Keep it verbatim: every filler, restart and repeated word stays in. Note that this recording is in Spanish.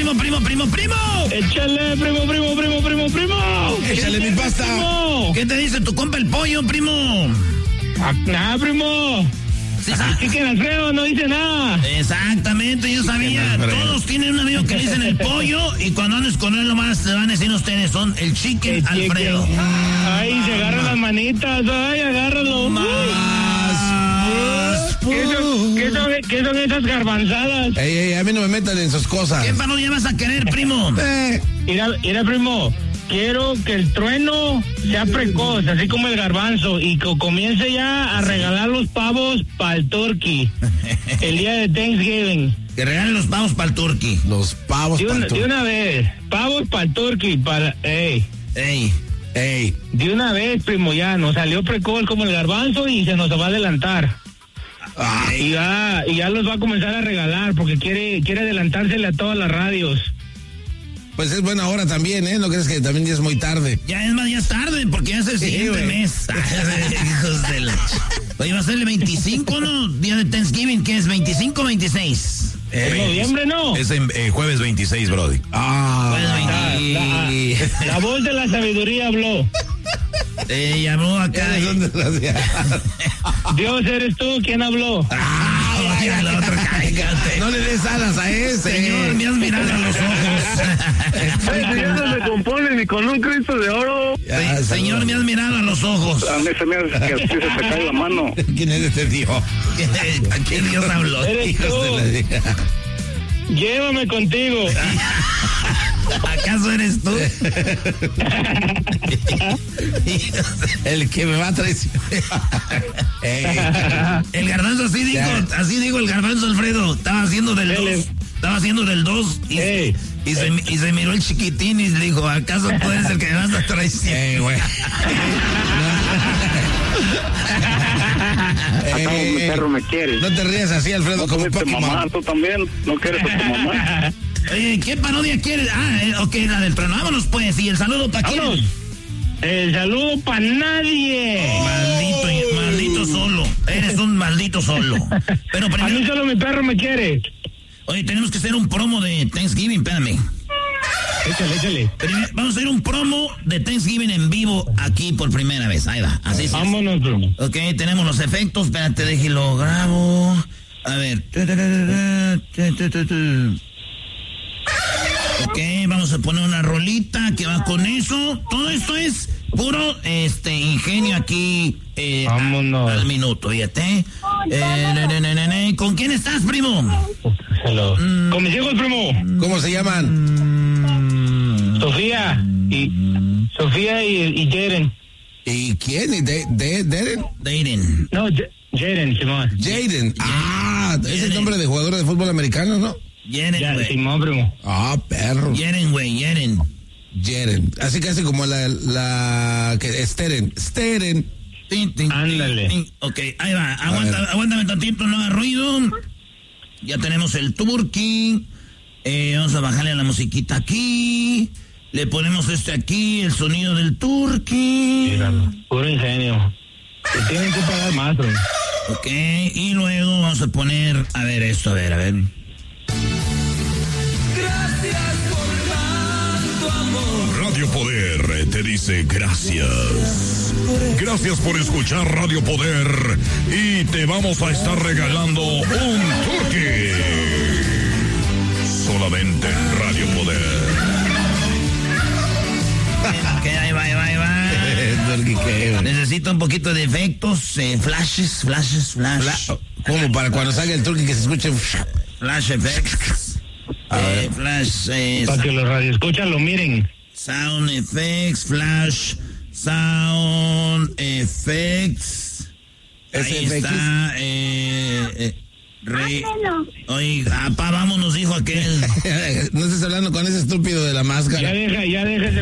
primo, primo, primo, primo. Échale, primo, primo, primo, primo, primo. Échale mi pasta. Primo. ¿Qué te dice tu compa el pollo, primo? Ah, nada, primo. Sí, sa- Chicken Alfredo no dice nada. Exactamente, yo sabía. Todos tienen un amigo que le dicen el pollo y cuando andes con él nomás te van a decir ustedes, son el Chicken El Alfredo. chicken. Ay, se agarran las manitas. Ay, agárralo. Más. ¿Qué son, qué, son, ¿Qué son esas garbanzadas? Ey, ey, a mí no me metan en sus cosas. ¿Qué pano ya vas a querer, primo? Eh, Mira, mira, primo. Quiero que el trueno sea precoz, así como el garbanzo, y que comience ya a regalar los pavos para el turkey el día de Thanksgiving. Que regalen los pavos para el turkey. los pavos De una, panto- de una vez, pavos para el turkey, para... Ey, Ey. Ey, de una vez, primo, ya, nos salió precoz como el garbanzo y se nos va a adelantar. ah, Y ya, y ya los va a comenzar a regalar porque quiere, quiere adelantársele a todas las radios. pues es buena hora también, ¿eh? ¿No crees que también ya es muy tarde? Ya es más, ya es tarde porque ya es el Sí, siguiente güey. mes. Hijos de la... Oye, va a ser el veinticinco, ¿no? Día de Thanksgiving, ¿qué es? ¿veinticinco o veintiséis? En noviembre, ¿no? Es en eh, jueves veintiséis, Brody. Ah, Jueves veintiséis. La voz de la sabiduría habló. Eh, llamó acá. eres un desgraciado. Dios, ¿eres tú quien habló? Ah, oye, el otro, cállate. No le des alas a ese. Señor, me has mirado a los ojos. Ya no se compone ni con un Cristo de oro. Ya, Se- Señor, me has mirado a los ojos. A mí se me hace que a ti se te cae la mano. ¿Quién es este tío? ¿A qué Dios habló? Eres Hijos de la tú. diga. Llévame contigo. ¿Acaso eres tú? El que me va a traicionar. Ey, El garbanzo así dijo, Ya. así dijo el garbanzo Alfredo. Estaba haciendo del Dele. dos. Estaba haciendo del dos y, Ey. y, se, y se miró el chiquitín y dijo, ¿acaso tú eres el que me vas a traicionar? ey, güey. Acá Ey, mi ey, perro me quiere. no te rías así, Alfredo, No como tuviste mamá, Pokémon. tú también. No quieres a tu mamá. Oye, ¿qué parodia quieres? Ah, eh, ok, la del trono. Vámonos pues. ¿Y el saludo para quién? Vámonos. El saludo para nadie. Maldito, y- maldito solo. Eres un maldito solo. Pero A mí primero, solo mi perro me quiere. oye, tenemos que hacer un promo de Thanksgiving, espérame. Échale, échale. Primer- vamos a hacer un promo de Thanksgiving en vivo aquí por primera vez. Ahí va, así es. Vámonos, primo. Ok, tenemos los efectos. Espérate, déjelo grabo. A ver. Ok, vamos a poner una rolita que va con eso. Todo esto es puro este ingenio aquí. Eh, Vámonos. Al minuto, fíjate. Eh, ne, ne, ne, ne, ne. ¿Con quién estás, primo? Hello. Con mis hijos, primo. ¿Cómo se llaman? Sofía y Sofía y, y Jaden. ¿Y quién? ¿Y de, de, Deren? Dating. No, J- Jaden, Simón. Jaden. Ah, es el Jaden. nombre de jugador de fútbol americano, ¿no? Yeren, Ya, güey. Simón, primo. Ah, perro. Yeren, güey, Yeren. Jaden. Así casi como la, la que Steren. Steren. Tin, tin, Ándale. tin, tin. Ok, ahí va. Aguanta, ver. aguántame tantito, no haga ruido. Ya tenemos el turkey. Eh, vamos a bajarle a la musiquita aquí. Le ponemos este aquí, el sonido del turkey. Míralo. Puro ingenio. Te tienen que pagar más, primo. Ok, y luego vamos a poner, a ver esto, a ver, a ver. Radio Poder te dice gracias. Gracias por escuchar Radio Poder y te vamos a estar regalando un turkey. Solamente en Radio Poder. Ok, ahí va, ahí va, ahí va. Turkey, ¿qué, güey? Necesito un poquito de efectos, eh, flashes, flashes, flash. Fla- ¿Cómo? Para cuando salga el turkey que se escuche. Flash effects. Eh, flash, eh, Para que los radioescuchas lo miren. sound effects, flash, sound effects. Ahí S F X. está, eh, eh, re, oiga, apá, vámonos, dijo aquel. No estés hablando con ese estúpido de la máscara. Ya deja, ya deja ese